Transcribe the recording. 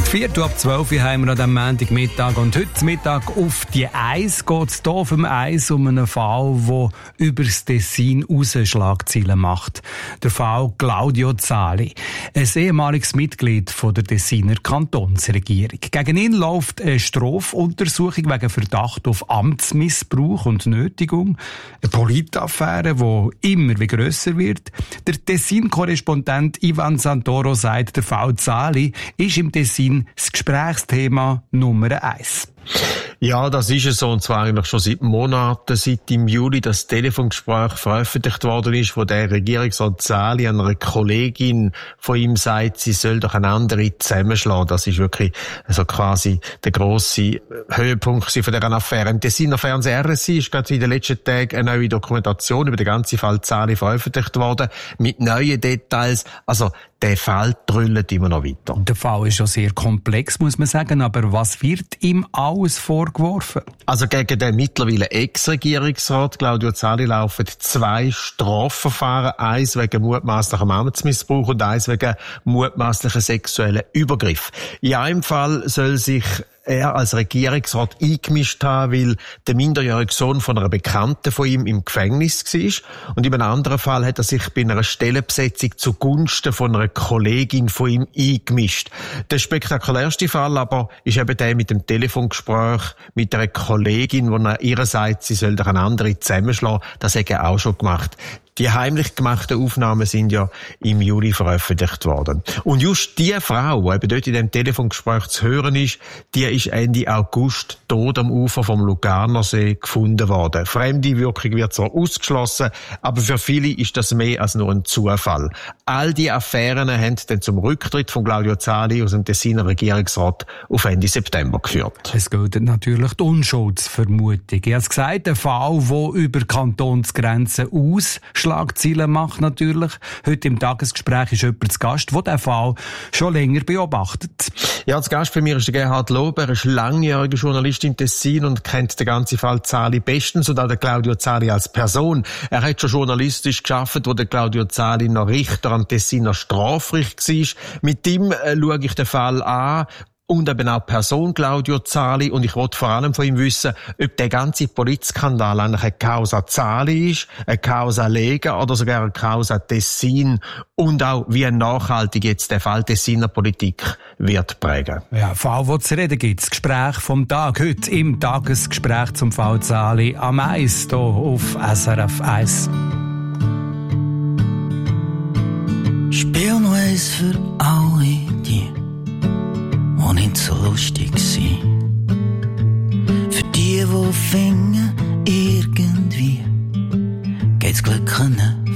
11:45 haben wir an diesem Montagmittag. Und heute Mittag auf die Eis geht es hier auf dem Eis um einen Fall, der über das Tessin raus Schlagzeilen macht. Der Fall Claudio Zali, ein ehemaliges Mitglied von der Tessiner Kantonsregierung. Gegen ihn läuft eine Strafuntersuchung wegen Verdacht auf Amtsmissbrauch und Nötigung. Eine Politaffäre, die immer wie grösser wird. Der Tessin-Korrespondent Ivan Santoro sagt, der Fall Zali ist im Tessin das Gesprächsthema Nummer 1. Ja, das ist es so, und zwar eigentlich schon seit Monaten, seit im Juli das Telefongespräch veröffentlicht worden ist, wo der Regierungsrat Zali einer Kollegin von ihm sagt, sie soll doch eine andere zusammenschlagen. Das ist wirklich also quasi der grosse Höhepunkt von dieser Affäre. Im Tessiner Fernsehen RSI ist gerade in den letzten Tagen eine neue Dokumentation über den ganzen Fall Zali veröffentlicht worden, mit neuen Details. Also, der Fall trüllt immer noch weiter. Der Fall ist schon sehr komplex, muss man sagen, aber was wird ihm alles vorgeworfen? Also gegen den mittlerweile Ex-Regierungsrat Claudio Zali laufen 2 Strafverfahren, eins wegen mutmaßlichem Amtsmissbrauch und eins wegen mutmaßlichen sexuellen Übergriff. In einem Fall soll sich er als Regierungsrat eingemischt haben, weil der minderjährige Sohn von einer Bekannten von ihm im Gefängnis war. Und in einem anderen Fall hat er sich bei einer Stellenbesetzung zugunsten von einer Kollegin von ihm eingemischt. Der spektakulärste Fall aber ist eben der mit dem Telefongespräch mit einer Kollegin, wo er ihrerseits, sie soll doch eine andere zusammenschlagen. Das hat er auch schon gemacht. Die heimlich gemachten Aufnahmen sind ja im Juli veröffentlicht worden. Und just die Frau, die eben dort in dem Telefongespräch zu hören ist, die ist Ende August tot am Ufer vom Lugarnersee gefunden worden. Fremde Wirkung wird zwar ausgeschlossen, aber für viele ist das mehr als nur ein Zufall. All die Affären haben dann zum Rücktritt von Claudio Zali aus dem Tessiner Regierungsrat auf Ende September geführt. Es gilt natürlich die Unschuldsvermutung. Ich habe es gesagt, ein Fall, der über Kantonsgrenzen aus Schlagzeilen macht natürlich. Heute im Tagesgespräch ist jemand zu Gast, der diesen Fall schon länger beobachtet. Ja, zu Gast bei mir ist der Gerhard Lober. Er ist langjähriger Journalist in Tessin und kennt den ganzen Fall Zali bestens und auch den Claudio Zali als Person. Er hat schon journalistisch gearbeitet, wo der Claudio Zali noch Richter am Tessiner Strafgericht war. Mit ihm schaue ich den Fall an. Und eben auch Person Claudio Zali. Und ich wollte vor allem von ihm wissen, ob der ganze Politskandal eigentlich eine Causa Zali ist, eine Causa Lega oder sogar eine Causa Tessin. Und auch, wie nachhaltig jetzt der Fall Tessiner Politik wird prägen. Ja, Fall, wo zu reden gibt. Das Gespräch vom Tag. Heute im Tagesgespräch zum Fall Zali am Eis, hier auf SRF 1. Spiel noch eins für alle die nicht so lustig sein. Für die finden, irgendwie geht's Glück können.